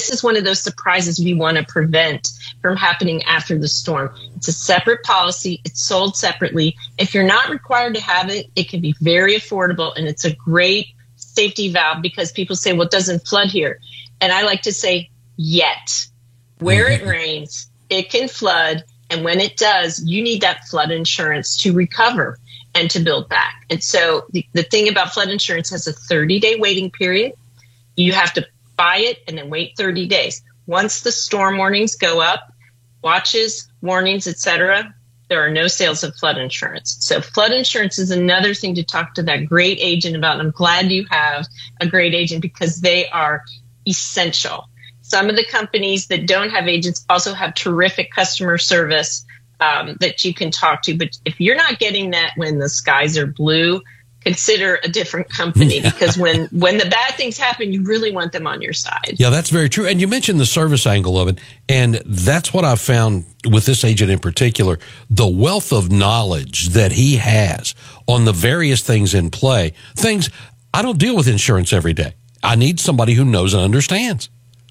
this is one of those surprises we want to prevent from happening after the storm. It's a separate policy. It's sold separately. If you're not required to have it, it can be very affordable, and it's a great safety valve because people say, well, it doesn't flood here. And I like to say, yet. Where it rains, it can flood. And when it does, you need that flood insurance to recover and to build back. And so the thing about flood insurance has a 30-day waiting period. You have to buy it and then wait 30 days. Once the storm warnings go up, watches, warnings, etc., there are no sales of flood insurance. So flood insurance is another thing to talk to that great agent about. And I'm glad you have a great agent because they are essential. Some of the companies that don't have agents also have terrific customer service that you can talk to. But if you're not getting that when the skies are blue, consider a different company because when the bad things happen, you really want them on your side. Yeah, that's very true. And you mentioned the service angle of it. And that's what I've found with this agent in particular, the wealth of knowledge that he has on the various things in play. Things I don't deal with insurance every day. I need somebody who knows and understands.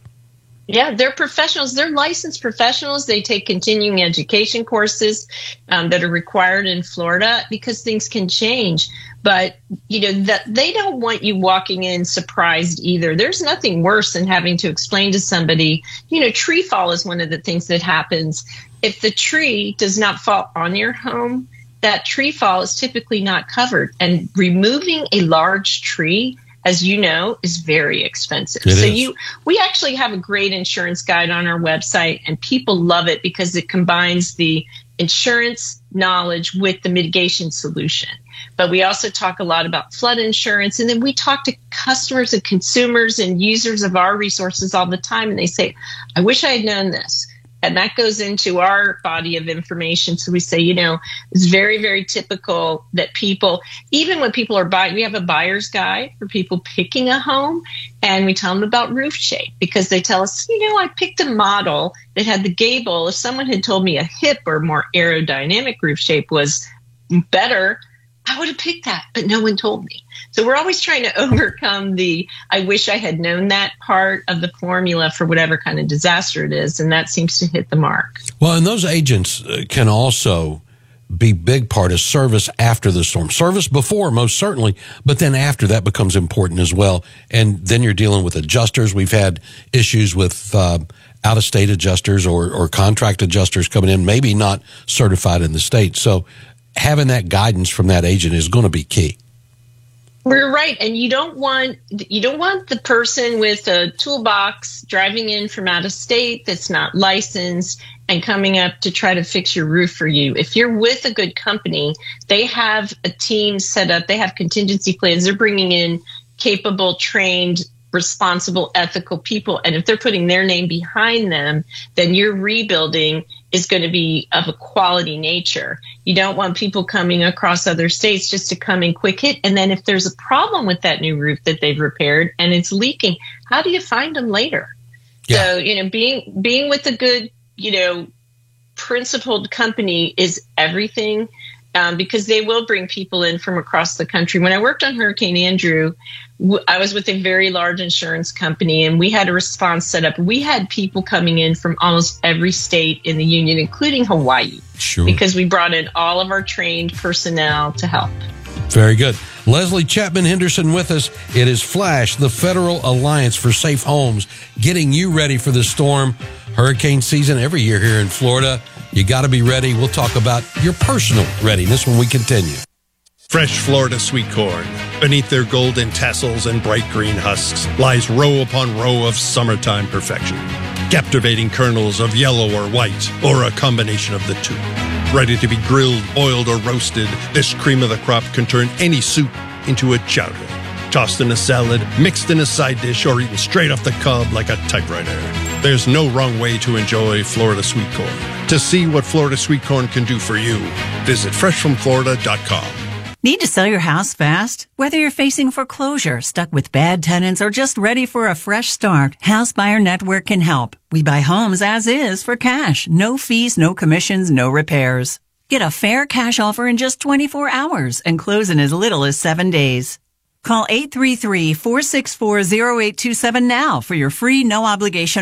Yeah, they're professionals. They're licensed professionals. They take continuing education courses that are required in Florida because things can change. But, they don't want you walking in surprised either. There's nothing worse than having to explain to somebody, tree fall is one of the things that happens. If the tree does not fall on your home, that tree fall is typically not covered. And removing a large tree, as you know, is very expensive. We actually have a great insurance guide on our website, and people love it because it combines the insurance knowledge with the mitigation solution. But we also talk a lot about flood insurance, and then we talk to customers and consumers and users of our resources all the time, and they say, I wish I had known this. And that goes into our body of information. So we say, it's very, very typical that people, even when people are buying, we have a buyer's guide for people picking a home, and we tell them about roof shape because they tell us, I picked a model that had the gable. If someone had told me a hip or more aerodynamic roof shape was better, I would have picked that, but no one told me. So we're always trying to overcome the I wish I had known that part of the formula for whatever kind of disaster it is, and that seems to hit the mark. Well, and those agents can also be big part of service after the storm. Service before, most certainly, but then after that becomes important as well. And then you're dealing with adjusters. We've had issues with out-of-state adjusters or contract adjusters coming in, maybe not certified in the state. So having that guidance from that agent is going to be key. We're right. And you don't want the person with a toolbox driving in from out of state that's not licensed and coming up to try to fix your roof for you. If you're with a good company, they have a team set up. They have contingency plans. They're bringing in capable, trained, responsible, ethical people. And if they're putting their name behind them, then your rebuilding is going to be of a quality nature. You don't want people coming across other states just to come in quick hit. And then if there's a problem with that new roof that they've repaired and it's leaking, how do you find them later? Yeah. So, being with a good, principled company is everything. Because they will bring people in from across the country. When I worked on Hurricane Andrew, I was with a very large insurance company, and we had a response set up. We had people coming in from almost every state in the union, including Hawaii, sure, because we brought in all of our trained personnel to help. Very good. Leslie Chapman Henderson with us. It is Flash, the Federal Alliance for Safe Homes, getting you ready for the storm. Hurricane season every year here in Florida. You got to be ready. We'll talk about your personal readiness when we continue. Fresh Florida sweet corn. Beneath their golden tassels and bright green husks lies row upon row of summertime perfection. Captivating kernels of yellow or white, or a combination of the two. Ready to be grilled, boiled, or roasted, this cream of the crop can turn any soup into a chowder. Tossed in a salad, mixed in a side dish, or eaten straight off the cob like a typewriter. There's no wrong way to enjoy Florida sweet corn. To see what Florida sweet corn can do for you, visit freshfromflorida.com. Need to sell your house fast? Whether you're facing foreclosure, stuck with bad tenants, or just ready for a fresh start, House Buyer Network can help. We buy homes as is for cash. No fees, no commissions, no repairs. Get a fair cash offer in just 24 hours and close in as little as 7 days. Call 833-464-0827 now for your free no obligation